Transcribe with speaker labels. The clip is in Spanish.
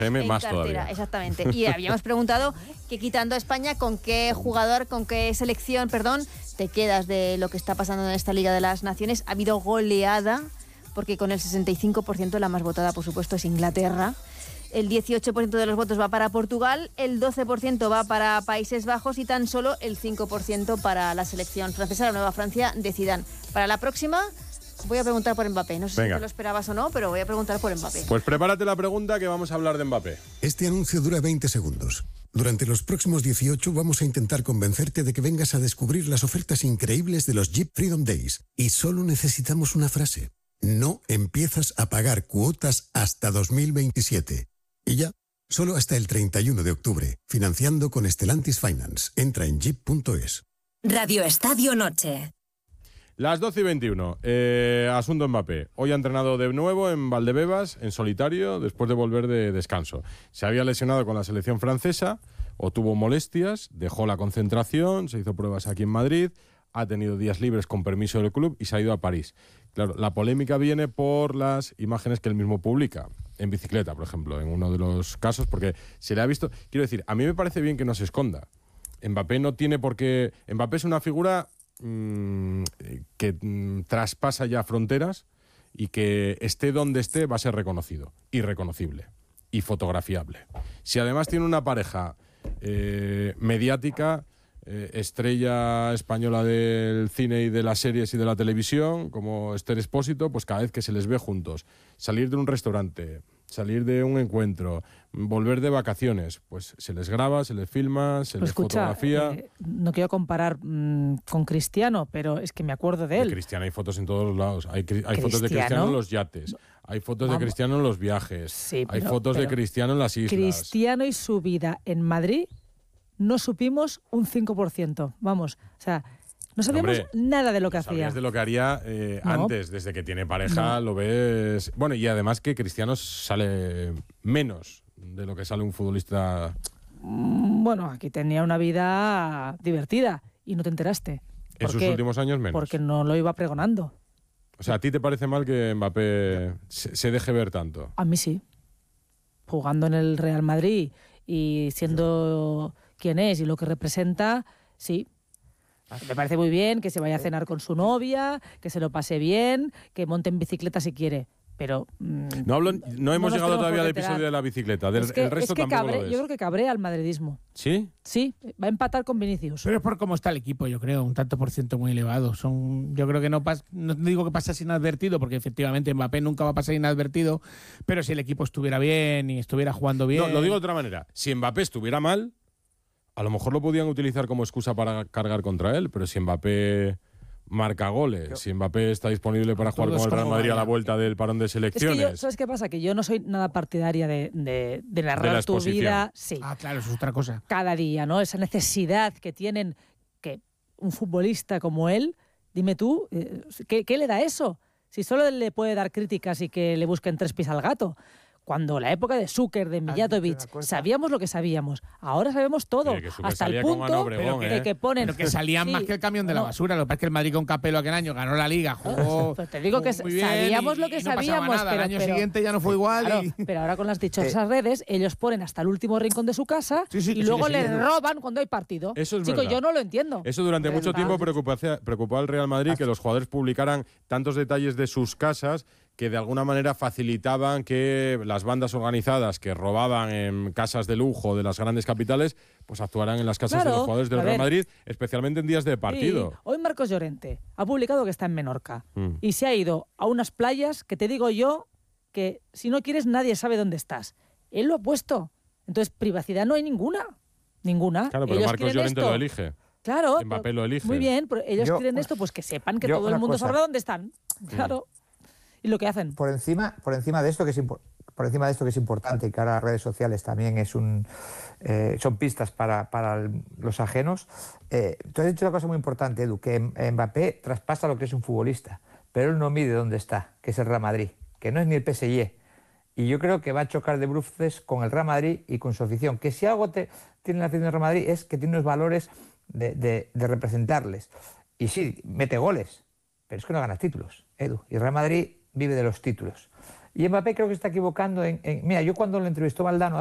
Speaker 1: En
Speaker 2: más
Speaker 1: cartera,
Speaker 2: todavía.
Speaker 1: exactamente. Y habíamos preguntado que quitando a España, ¿con qué jugador, con qué selección, te quedas de lo que está pasando en esta Liga de las Naciones? Ha habido goleada, porque con el 65% la más votada, por supuesto, es Inglaterra. El 18% de los votos va para Portugal, el 12% va para Países Bajos y tan solo el 5% para la selección francesa, la Nueva Francia de Zidane. Para la próxima voy a preguntar por Mbappé. No sé si te lo esperabas o no, pero voy a preguntar por Mbappé.
Speaker 2: Pues prepárate la pregunta que vamos a hablar de Mbappé.
Speaker 3: Este anuncio dura 20 segundos. Durante los próximos 18 vamos a intentar convencerte de que vengas a descubrir las ofertas increíbles de los Jeep Freedom Days. Y solo necesitamos una frase. No empiezas a pagar cuotas hasta 2027. Y ya, solo hasta el 31 de octubre. Financiando con Stellantis Finance. Entra en jeep.es.
Speaker 4: Radio Estadio Noche.
Speaker 2: Las 12:21. Asunto Mbappé. Hoy ha entrenado de nuevo en Valdebebas, en solitario, después de volver de descanso. Se había lesionado con la selección francesa, o tuvo molestias, dejó la concentración, se hizo pruebas aquí en Madrid, ha tenido días libres con permiso del club y se ha ido a París. Claro, la polémica viene por las imágenes que él mismo publica, en bicicleta, por ejemplo, en uno de los casos, porque se le ha visto... Quiero decir, a mí me parece bien que no se esconda. Mbappé no tiene por qué... Mbappé es una figura... que traspasa ya fronteras y que esté donde esté va a ser reconocido y reconocible y fotografiable. Si además tiene una pareja mediática, estrella española del cine y de las series y de la televisión, como Esther Expósito, pues cada vez que se les ve juntos, salir de un restaurante, salir de un encuentro, volver de vacaciones, pues se les graba, se les filma, se les fotografía.
Speaker 5: No quiero comparar con Cristiano, pero es que me acuerdo de él.
Speaker 2: De Cristiano hay fotos en todos los lados. Hay fotos de Cristiano en los yates, hay fotos de Cristiano en los viajes, sí, hay fotos de Cristiano en las islas.
Speaker 5: Cristiano y su vida en Madrid no supimos un 5%. Vamos, o sea... No sabíamos nada de lo que hacía.
Speaker 2: Sabías de lo que haría antes, desde que tiene pareja, lo ves... Bueno, y además que Cristiano sale menos de lo que sale un futbolista...
Speaker 5: Bueno, aquí tenía una vida divertida y no te enteraste.
Speaker 2: En sus últimos años menos.
Speaker 5: Porque no lo iba pregonando.
Speaker 2: O sea, ¿a ti te parece mal que Mbappé se deje ver tanto?
Speaker 5: A mí sí. Jugando en el Real Madrid y siendo quien es y lo que representa, sí. Me parece muy bien que se vaya a cenar con su novia, que se lo pase bien, que monte en bicicleta si quiere, pero...
Speaker 2: no hemos llegado todavía al episodio de la bicicleta, el resto tampoco lo es.
Speaker 5: Yo creo que cabrea al madridismo.
Speaker 2: ¿Sí?
Speaker 5: Sí, va a empatar con Vinicius.
Speaker 6: Pero es por cómo está el equipo, yo creo, un tanto por ciento muy elevado. Yo creo que no digo que pasa inadvertido, porque efectivamente Mbappé nunca va a pasar inadvertido, pero si el equipo estuviera bien y estuviera jugando bien...
Speaker 2: No, lo digo de otra manera. Si Mbappé estuviera mal... A lo mejor lo podían utilizar como excusa para cargar contra él, pero si Mbappé marca goles, si Mbappé está disponible para jugar con el Real Madrid a la vuelta del parón de selecciones...
Speaker 5: Es que ¿sabes qué pasa? Que yo no soy nada partidaria de narrar tu vida. Sí.
Speaker 6: Ah, claro, eso es otra cosa.
Speaker 5: Cada día, ¿no? Esa necesidad que tienen que un futbolista como él, dime tú, ¿qué le da eso? Si solo le puede dar críticas y que le busquen tres pies al gato... Cuando la época de Zucker, de Mijatovic, sabíamos lo que sabíamos. Ahora sabemos todo. Hasta el punto de que ponen...
Speaker 6: Pero que salían más que el camión de la basura. Lo que pasa es que el Madrid con Capello aquel año ganó la Liga, jugó
Speaker 5: pues te digo que sabíamos lo que sabíamos.
Speaker 6: Nada.
Speaker 5: Pero
Speaker 6: el año siguiente ya no fue igual.
Speaker 5: Claro, pero ahora con las dichosas redes, ellos ponen hasta el último rincón de su casa y luego les roban cuando hay partido.
Speaker 2: Eso es
Speaker 5: Chicos, yo no lo entiendo.
Speaker 2: Eso durante mucho tiempo preocupó al Real Madrid, que los jugadores publicaran tantos detalles de sus casas que de alguna manera facilitaban que las bandas organizadas que robaban en casas de lujo de las grandes capitales, pues actuaran en las casas de los jugadores del Real Madrid, especialmente en días de partido.
Speaker 5: Sí. Hoy Marcos Llorente ha publicado que está en Menorca y se ha ido a unas playas que te digo yo que si no quieres nadie sabe dónde estás. Él lo ha puesto. Entonces, privacidad no hay ninguna. Ninguna.
Speaker 2: Claro, pero Marcos Llorente lo elige.
Speaker 5: Claro.
Speaker 2: Mbappé lo elige.
Speaker 5: Muy bien, pero ellos quieren esto, pues que sepan que todo el mundo sabrá dónde están. Claro. Y lo que hacen.
Speaker 7: Por encima de esto que es importante y que ahora las redes sociales también son pistas para los ajenos. Tú has dicho una cosa muy importante, Edu, que Mbappé traspasa lo que es un futbolista, pero él no mide dónde está, que es el Real Madrid, que no es ni el PSG. Y yo creo que va a chocar de bruces con el Real Madrid y con su afición. Que si algo tiene la afición del Real Madrid es que tiene unos valores de representarles. Y sí, mete goles, pero es que no gana títulos, Edu. Y el Real Madrid vive de los títulos. Y Mbappé creo que está equivocando mira, yo cuando lo entrevistó Valdano